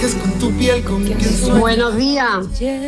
Buenos días.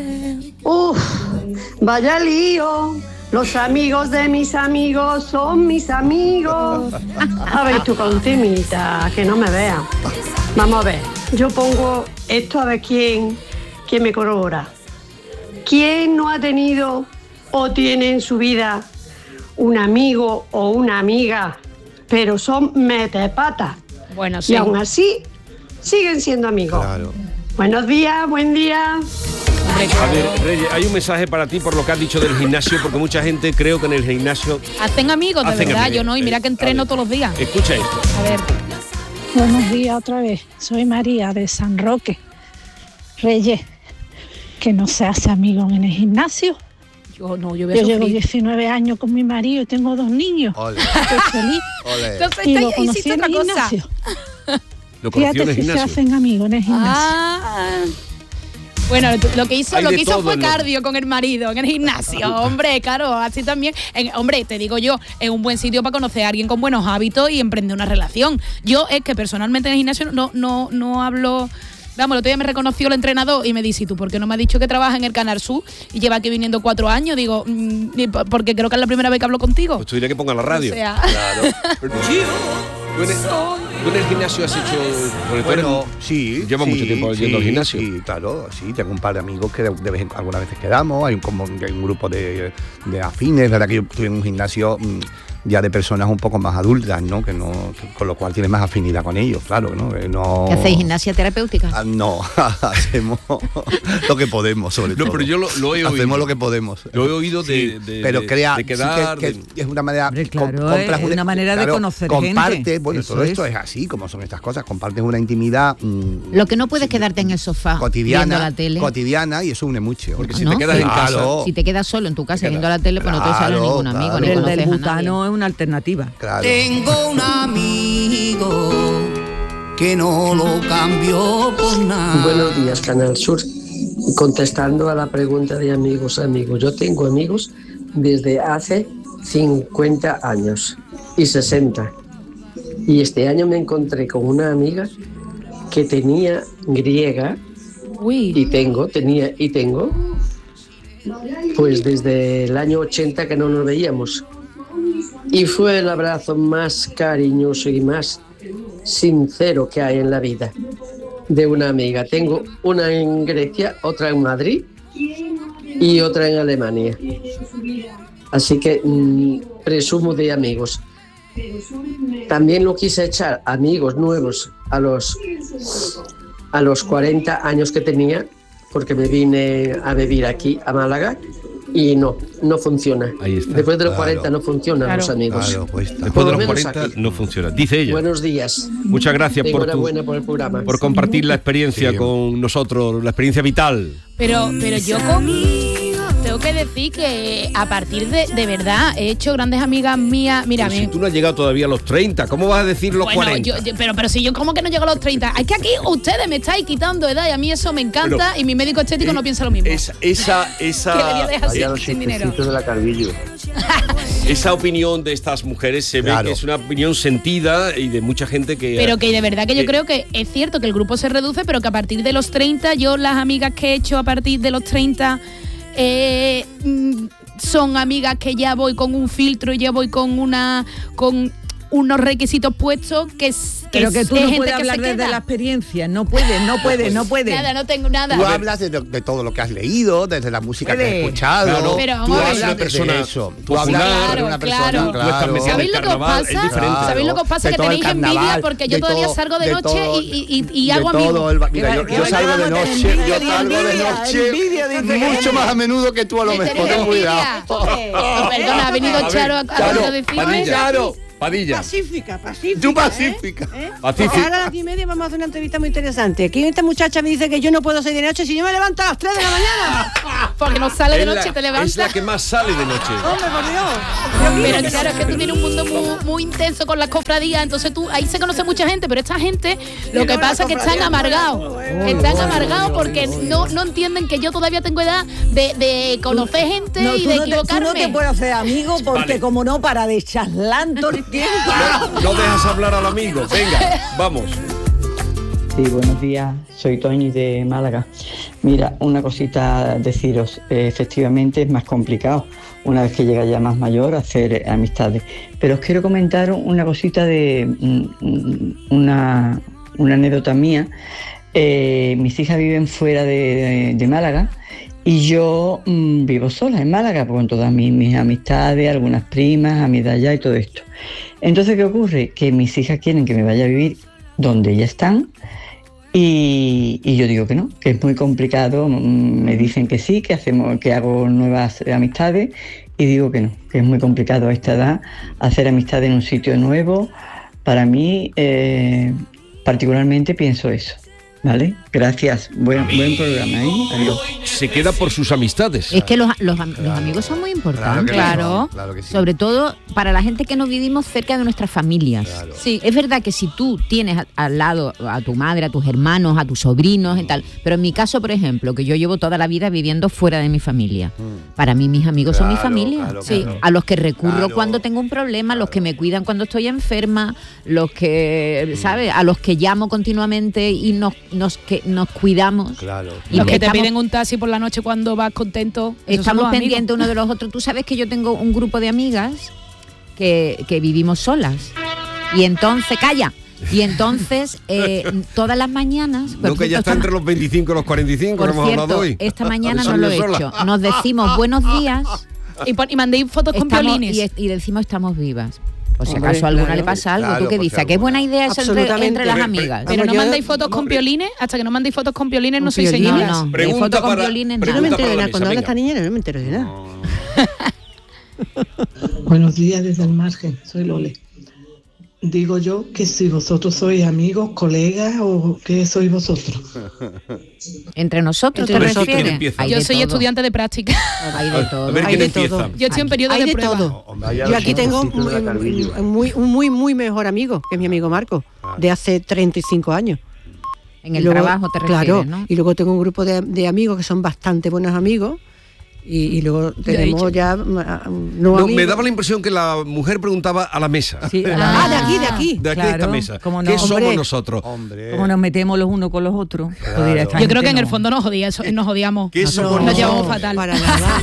Vaya lío. Los amigos de mis amigos son mis amigos. A ver, tú con temita, que no me veas. Vamos a ver, yo pongo esto a ver quién me corrobora. ¿Quién no ha tenido o tiene en su vida un amigo o una amiga, pero son metepatas? Bueno, sí. Y aún así siguen siendo amigos. Claro. Buenos días, buen día. A ver, Reyes, hay un mensaje para ti por lo que has dicho del gimnasio, porque mucha gente creo que en el gimnasio Hacen amigos, de hacen verdad, amigos. yo no, y mira que entreno todos los días. Escucha esto. A ver. Buenos días otra vez. Soy María de San Roque. Reyes, que no se hace amigo en el gimnasio. Yo llevo 19 años con mi marido y tengo 2 niños. Ole. Estoy feliz. Ole. Entonces, Y lo hiciste conocí en otra el cosa. gimnasio. Lo conoció en Fíjate el si se gimnasio. hacen amigos en el gimnasio. Bueno, lo que hizo, Hay de todo fue en lo- cardio con el marido en el gimnasio. Hombre, claro, así también. Hombre, te digo yo, es un buen sitio para conocer a alguien con buenos hábitos y emprender una relación. Yo es que personalmente en el gimnasio no hablo. Vamos, el otro día me reconoció el entrenador y me dice, ¿y tú por qué no me has dicho que trabajas en el Canal Sur y lleva aquí viniendo 4 años? Digo, porque creo que es la primera vez que hablo contigo. Pues tú diré que ponga la radio. O sea. Claro. ¿Tú en el gimnasio has hecho...? Porque tú eres- Bueno, sí. Llevas mucho tiempo yendo al gimnasio. Sí, claro, sí. Tengo un par de amigos que algunas veces quedamos. Hay un grupo de afines. La verdad que yo estoy en un gimnasio ya de personas un poco más adultas, ¿no? Con lo cual tienes más afinidad con ellos, claro, ¿no? ¿Qué hacéis, gimnasia terapéutica? No, hacemos lo que podemos, sobre todo. No, pero yo lo he oído. Hacemos lo que podemos. Lo he oído Sí, de pero crea, de quedar... sí que es una manera... Hombre, claro, es una manera de conocer compartes, gente. bueno, Eso todo esto es. es así, como son estas cosas, compartes una intimidad Lo que no puedes quedarte en el sofá viendo cotidiana, la tele. cotidiana, y eso une mucho. Porque si ¿no? te quedas en casa... Claro. Si te quedas solo en tu casa Te quedas- viendo la tele, pues no te sale Claro, ningún amigo, claro. ni El conoces del a nadie. butano es una alternativa. Claro. Tengo un amigo que no lo cambió por nada. Buenos días, Canal Sur. Contestando a la pregunta de amigos. Yo tengo amigos desde hace 50 años y 60. Y este año me encontré con una amiga que tenía griega y tengo, pues desde el año 80 que no nos veíamos. Y fue el abrazo más cariñoso y más sincero que hay en la vida de una amiga. Tengo una en Grecia, otra en Madrid y otra en Alemania. Así que presumo de amigos. También lo quise echar amigos nuevos a los 40 años que tenía, porque me vine a vivir aquí a Málaga y no funciona. Ahí está. Después de los Claro. 40 no funcionan los amigos. Claro, cuesta. Después Por de lo los menos 40 aquí. no funciona. Dice ella. Buenos días. Muchas gracias Enhorabuena por el programa. por compartir la experiencia Sí. con nosotros, la experiencia vital. Pero yo tengo que decir que a partir de verdad he hecho grandes amigas mías. Mira, Pero si tú no has llegado todavía a los 30, ¿cómo vas a decir los 40? pero si yo como que no llego a los 30. Es que aquí ustedes me estáis quitando edad y a mí eso me encanta Bueno, y mi médico estético no piensa lo mismo. Esa Que le voy a dejar sin dinero. de la Carvillo. esa opinión de estas mujeres se ve Claro. que es una opinión sentida y de mucha gente que... Pero que de verdad que yo creo que es cierto que el grupo se reduce, pero que a partir de los 30, yo las amigas que he hecho a partir de los 30 son amigas que ya voy con un filtro y ya voy con unos requisitos puestos Pero que tú no gente puedes que hablar se desde queda. la experiencia. No puedes. Nada, no tengo nada. Tú hablas de todo lo que has leído, desde la música que has Puede. escuchado. Claro, Pero tú vamos a ver. hablas Una desde persona eso. Tú popular. hablas de una persona, Claro. Tú estás metida en ¿Sabéis el lo que os carnaval, pasa? es diferente. Claro. ¿Sabéis lo que os pasa? De Que todo el tenéis envidia carnaval, porque yo de todavía todo- salgo de de noche todo- y de hago todo amigos. mira, yo Que salgo de vamos a tener noche, envidia, yo salgo de noche envidia, dice. mucho más a menudo que tú a lo Que mejor. tenéis Ten envidia. cuidado. Perdona, ha venido A ver, Charo a Charo, decirme. Padilla, Padilla. Pacífica. Tú pacífica. Pacífica. Ahora a las 10:30 vamos a hacer una entrevista muy interesante. Aquí esta muchacha me dice que yo no puedo salir de noche si yo me levanto a las 3 de la mañana. Porque no sale de Es noche, la- te levantas. Es la que más sale de noche. Hombre, por Dios. Pero claro, es que tú tienes un mundo muy intenso con las cofradías, entonces tú ahí se conoce mucha gente, pero esta gente lo que pasa es que están amargados. Están amargados porque no entienden que yo todavía tengo edad de conocer gente No, y tú de no equivocarme. te puedes hacer amigo porque Vale. como no para de charlar todo el tiempo. No dejas hablar al amigo. Venga, vamos. Sí, buenos días, soy Toñi de Málaga. Mira, una cosita deciros, efectivamente es más complicado una vez que llega ya más mayor hacer amistades, pero os quiero comentar una cosita de una anécdota mía. Mis hijas viven fuera de Málaga y yo vivo sola en Málaga con todas mis amistades, algunas primas, amigas allá y todo esto. Entonces, ¿qué ocurre? Que mis hijas quieren que me vaya a vivir donde ellas están y yo digo que no, que es muy complicado. Me dicen que sí, que hago nuevas amistades y digo que no, que es muy complicado a esta edad hacer amistades en un sitio nuevo. Para mí, particularmente pienso eso. Vale, gracias. Buen programa, ¿eh? Adiós. Se queda por sus amistades. Es que los amigos son muy importantes. Claro que sí. Sobre todo para la gente que no vivimos cerca de nuestras familias. Claro. Sí, es verdad que si tú tienes al lado a tu madre, a tus hermanos, a tus sobrinos y tal, pero en mi caso, por ejemplo, que yo llevo toda la vida viviendo fuera de mi familia, para mí mis amigos son mi familia. Sí, a los que recurro cuando tengo un problema, los que me cuidan cuando estoy enferma, los que, ¿sabes? A los que llamo continuamente y nos cuidamos. Claro. Y los que te piden un taxi por la noche cuando vas contento. Estamos pendientes uno de los otros. Tú sabes que yo tengo un grupo de amigas que vivimos solas. Y entonces, Y entonces, todas las mañanas... No, que ya está entre los 25 y los 45, por hemos hablado hoy. Esta mañana no lo he hecho. Nos decimos buenos días. Y mandéis fotos con violines. Y decimos estamos vivas. Por si acaso a alguna le pasa algo, ¿tú qué dices? ¿Qué buena idea eso entre las amigas? Pero no mandéis fotos con violines, hasta que no mandéis fotos con violines no sois seguidas. No, fotos con violines no. Yo no me entero de nada, cuando habla esta niña no me entero de nada. Buenos días desde el margen, soy Lole. Digo yo que si vosotros sois amigos, colegas o qué sois vosotros. Entre nosotros, ¿te refieres? Yo soy estudiante de práctica. Hay de todo. A ver quién empieza. Yo estoy en periodo de prueba. Yo aquí tengo un muy mejor amigo, que es mi amigo Marco, de hace 35 años. En el trabajo te refieres, claro, ¿no? Y luego tengo un grupo de amigos que son bastante buenos amigos. Y luego tenemos ya no me daba la impresión que la mujer preguntaba a la mesa. Sí, de aquí. De esta mesa. No? ¿Qué somos nosotros? ¿Cómo nos metemos los unos con los otros? Claro. Yo creo que en el fondo nos odiamos. ¿Qué somos nos llevamos fatal. Para nada.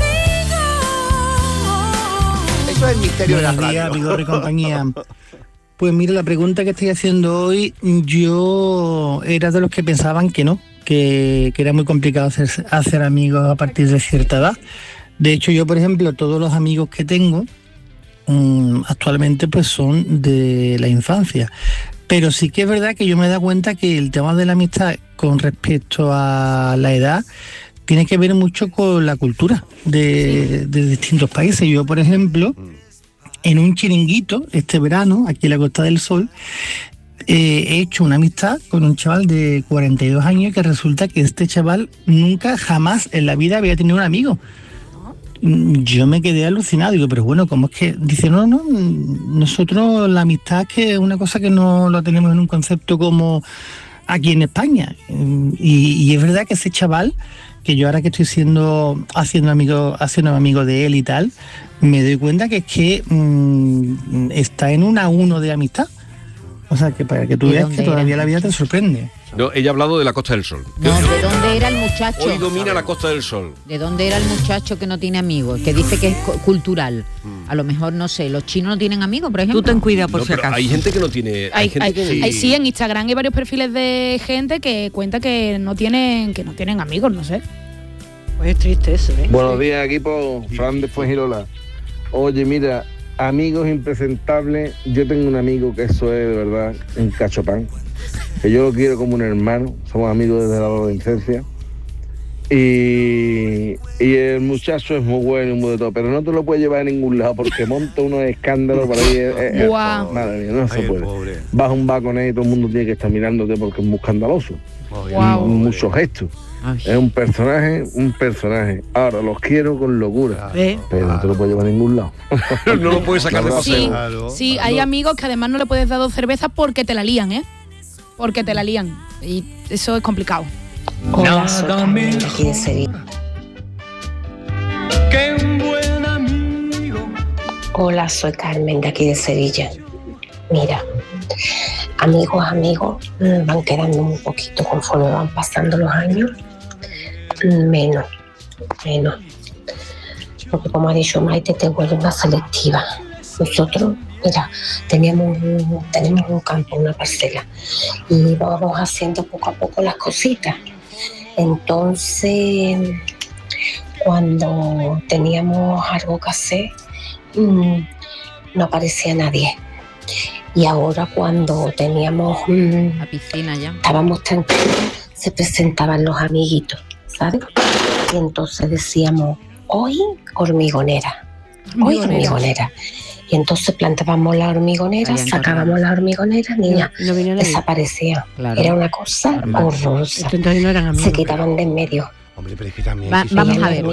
Eso es el misterio de la radio. Buenos días, Vigor y compañía. Pues mira, la pregunta que estoy haciendo hoy, yo era de los que pensaban que no, que era muy complicado hacer amigos a partir de cierta edad. De hecho, yo, por ejemplo, todos los amigos que tengo actualmente pues son de la infancia. Pero sí que es verdad que yo me he dado cuenta que el tema de la amistad con respecto a la edad tiene que ver mucho con la cultura de distintos países. Yo, por ejemplo, en un chiringuito este verano, aquí en la Costa del Sol, he hecho una amistad con un chaval de 42 años que resulta que este chaval nunca, jamás en la vida había tenido un amigo. Yo me quedé alucinado, digo, pero bueno, ¿cómo es que? Dice, no, nosotros la amistad es que es una cosa que no lo tenemos en un concepto como aquí en España. Y es verdad que ese chaval, que yo ahora que estoy haciendo amigo de él y tal, me doy cuenta que es que está en una 1 de amistad. O sea, que para que tú veas que todavía la vida te sorprende. No, ella ha hablado de la Costa del Sol. No, ¿de dónde era el muchacho? Hoy domina la Costa del Sol. ¿De dónde era el muchacho que no tiene amigos? Que dice que es cultural. A lo mejor, no sé, los chinos no tienen amigos, por ejemplo. Tú ten cuidado por si acaso. Hay gente que no tiene... Sí, en Instagram hay varios perfiles de gente que cuenta que no tienen amigos, no sé. Pues es triste eso, ¿eh? Buenos días, equipo. Fran de Fuengirola. Oye, mira, amigos impresentables. Yo tengo un amigo que eso es de verdad un cachopán, que yo lo quiero como un hermano. Somos amigos desde la adolescencia y el muchacho es muy bueno y muy de todo, pero no te lo puedes llevar a ningún lado porque monta unos escándalos por ahí. Wow. Madre mía, no se puede. Vas a un bar con él y todo el mundo tiene que estar mirándote porque es muy escandaloso. Wow. Muchos gestos. Es un personaje. Ahora los quiero con locura, pero no te lo puedes llevar a ningún lado. No lo puedes sacar de paseo. Sí, hay amigos que además no le puedes dar 2 cervezas porque te la lían, porque te la lían. Y eso es complicado. Hola, soy Carmen, de aquí de Sevilla. Qué buen amigo. Hola, soy Carmen, de aquí de Sevilla. Mira, amigos, van quedando un poquito conforme van pasando los años, menos. Porque como ha dicho Maite, te vuelve una selectiva. Nosotros, mira, tenemos un campo, una parcela, y vamos haciendo poco a poco las cositas. Entonces, cuando teníamos algo que hacer, no aparecía nadie. Y ahora cuando teníamos la piscina ya, estábamos tranquilos, se presentaban los amiguitos, ¿sabes? Y entonces decíamos, hoy hormigonera. Y entonces plantábamos la hormigonera, sacábamos la hormigonera, niña, desaparecía. Claro. Era una cosa horrorosa. Se quitaban de en medio. Hombre, pero es que también... Vamos a ver.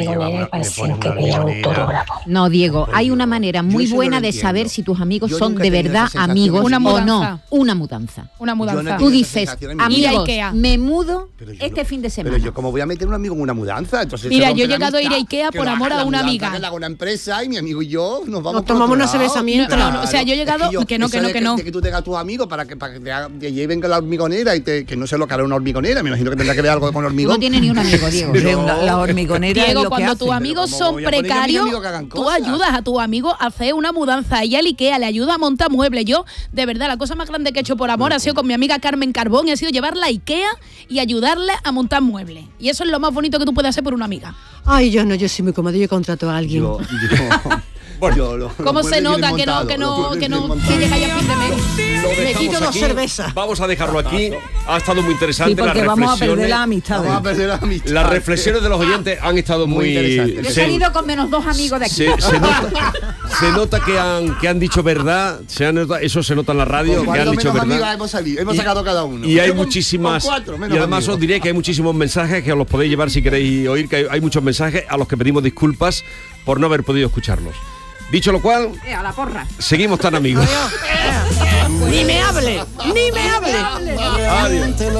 No, Diego, hay una manera muy buena de saber si tus amigos son de verdad amigos o no. Una mudanza. Tú dices, amigos, me mudo este fin de semana. Pero yo, ¿cómo voy a meter un amigo en una mudanza? Entonces, mira, yo he llegado a ir a Ikea por amor a una amiga. Que le hago una empresa y mi amigo y yo nos vamos. Nos tomamos una cerveza mientras. No, o sea, yo he llegado que no. De que tú tengas a tus amigos para que te lleven con la hormigonera y que no sé lo que hará una hormigonera. Me imagino que tendrá que ver algo con hormigón. No tiene ni un amigo, Diego. La hormigonera. Diego, es lo cuando que tus amigos son precarios, tú ayudas a tu amigo a hacer una mudanza. Ella al Ikea le ayuda a montar muebles. Yo, de verdad, la cosa más grande que he hecho por amor ha sido con mi amiga Carmen Carbón y ha sido llevarla a Ikea y ayudarle a montar muebles. Y eso es lo más bonito que tú puedes hacer por una amiga. Ay, yo soy muy cómodo, yo contrato a alguien. Bueno, ¿cómo se nota que llega ya a fin de mes? Me quito 2 cervezas. Vamos a dejarlo aquí. Ha estado muy interesante. Sí, porque vamos a perder la amistad. Las reflexiones de los oyentes han estado muy interesantes. He salido con menos 2 amigos de aquí. Se nota que han dicho verdad. Eso se nota en la radio, que han dicho verdad. Hemos sacado cada uno. Y hay muchísimas. Y además os diré que hay muchísimos mensajes que os los podéis llevar si queréis oír, que hay muchos mensajes a los que pedimos disculpas por no haber podido escucharlos. Dicho lo cual, a la porra. Seguimos tan amigos. Ni me hable. Adiós.